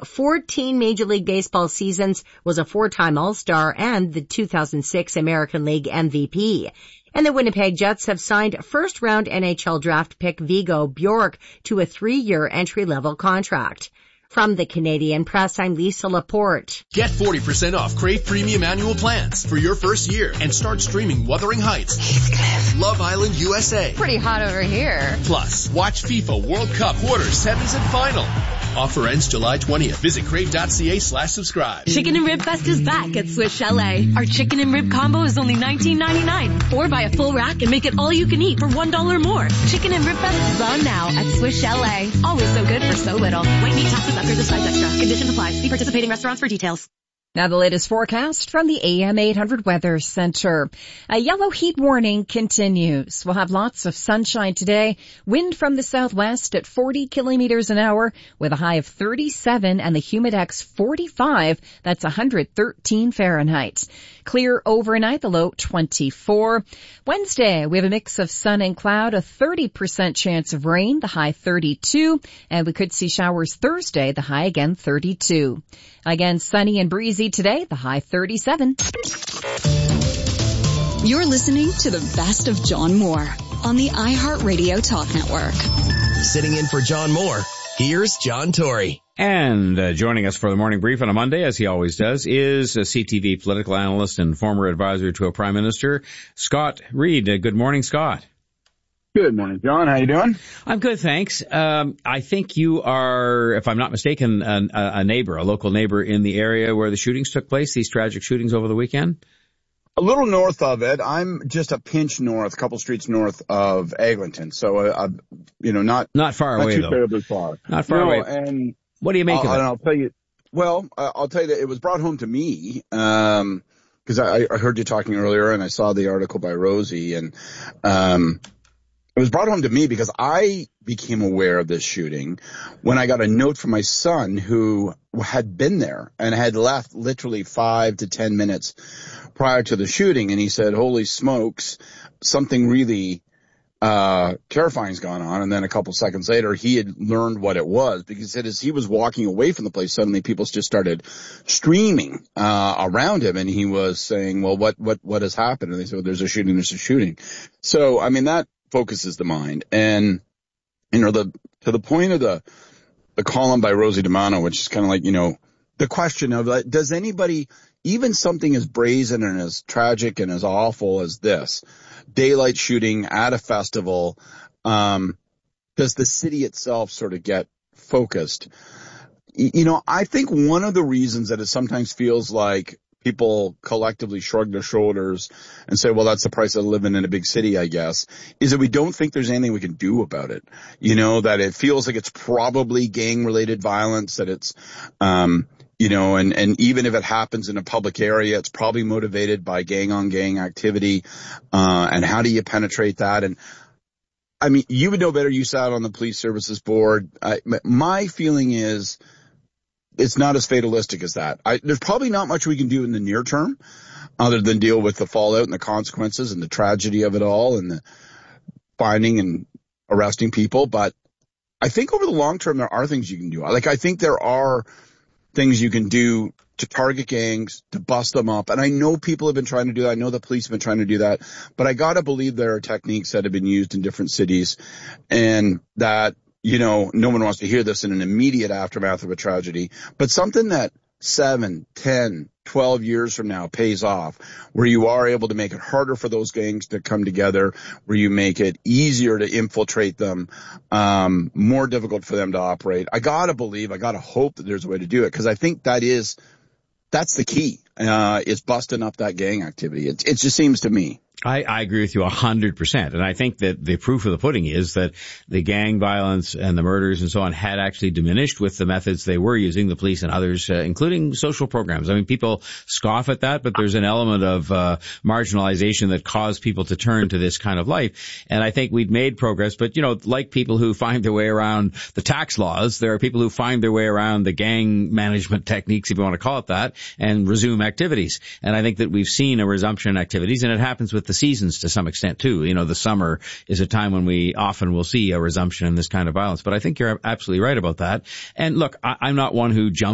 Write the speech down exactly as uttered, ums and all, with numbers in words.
fourteen Major League Baseball seasons, was a four-time All-Star and the two thousand six American League M V P. And the Winnipeg Jets have signed first-round N H L draft pick Vigo Bjork to a three-year entry-level contract. From the Canadian Press, I'm Lisa Laporte. Get forty percent off Crave Premium annual plans for your first year and start streaming Wuthering Heights, Heathcliff, Love Island U S A. Pretty hot over here. Plus, watch FIFA World Cup quarters, semis, and final. Offer ends July twentieth. Visit crave.ca slash subscribe. Chicken and Rib Fest is back at Swiss Chalet. Our chicken and rib combo is only nineteen ninety-nine. Or buy a full rack and make it all you can eat for one dollar more. Chicken and Rib Fest is on now at Swiss Chalet. Always so good for so little. White meat, taxes, upgrades, of size extra. Conditions apply. See participating restaurants for details. Now the latest forecast from the A M eight hundred Weather Center. A yellow heat warning continues. We'll have lots of sunshine today. Wind from the southwest at forty kilometers an hour with a high of thirty-seven and the humidex forty-five. That's one hundred thirteen Fahrenheit. Clear overnight, the low twenty-four. Wednesday, we have a mix of sun and cloud, a thirty percent chance of rain, the high thirty-two. And we could see showers Thursday, the high again thirty-two. Again, sunny and breezy today, the high thirty-seven. You're listening to the best of John Moore on the iHeartRadio Talk Network. Sitting in for John Moore, here's John Tory. And uh, joining us for the morning brief on a Monday, as he always does, is a C T V political analyst and former advisor to a prime minister, Scott Reid. Uh, good morning, Scott. Good morning, John. How you doing? I'm good, thanks. Um, I think you are, if I'm not mistaken, a, a neighbor, a local neighbor in the area where the shootings took place, these tragic shootings over the weekend? A little north of it. I'm just a pinch north, a couple streets north of Eglinton. So, uh, you know, not not far not away, too though. terribly far. Not far no, away. And what do you make I'll, of it? I'll tell you. Well, I'll tell you that it was brought home to me um, because I, I heard you talking earlier, and I saw the article by Rosie, and um, it was brought home to me because I became aware of this shooting when I got a note from my son who had been there and had left literally five to ten minutes prior to the shooting. And he said, holy smokes, something really uh terrifying's gone on. And then a couple seconds later, he had learned what it was, because he said as he was walking away from the place, suddenly people just started streaming uh around him. And he was saying, well, what, what, what has happened? And they said, well, there's a shooting, there's a shooting. So, I mean, that focuses the mind. And, you know, the, to the point of the, the column by Rosie DiMano, which is kind of like, you know, the question of, uh, does anybody, even something as brazen and as tragic and as awful as this, daylight shooting at a festival, um, does the city itself sort of get focused? You know, I think one of the reasons that it sometimes feels like people collectively shrug their shoulders and say, well, that's the price of living in a big city, I guess, is that we don't think there's anything we can do about it. You know, that it feels like it's probably gang-related violence, that it's, um, you know, and, and even if it happens in a public area, it's probably motivated by gang-on-gang activity. Uh, and how do you penetrate that? And I mean, you would know better. You sat on the police services board. I, my feeling is, it's not as fatalistic as that. I, there's probably not much we can do in the near term other than deal with the fallout and the consequences and the tragedy of it all and the finding and arresting people. But I think over the long term, there are things you can do. Like, I think there are things you can do to target gangs, to bust them up. And I know people have been trying to do that. I know the police have been trying to do that. But I got to believe there are techniques that have been used in different cities, and that, you know, no one wants to hear this in an immediate aftermath of a tragedy, but something that seven, ten, twelve years from now pays off, where you are able to make it harder for those gangs to come together, where you make it easier to infiltrate them, um, more difficult for them to operate. I gotta believe, I gotta hope that there's a way to do it, because I think that is, that's the key, uh, is busting up that gang activity. It, it just seems to me. I, I agree with you a hundred percent. And I think that the proof of the pudding is that the gang violence and the murders and so on had actually diminished with the methods they were using, the police and others, uh, including social programs. I mean, people scoff at that, but there's an element of uh, marginalization that caused people to turn to this kind of life. And I think we'd made progress. But, you know, like people who find their way around the tax laws, there are people who find their way around the gang management techniques, if you want to call it that, and resume activities. And I think that we've seen a resumption in activities, and it happens with the seasons to some extent too. You know, the summer is a time when we often will see a resumption in this kind of violence. But I think you're absolutely right about that. And look, I, I'm not one who jumps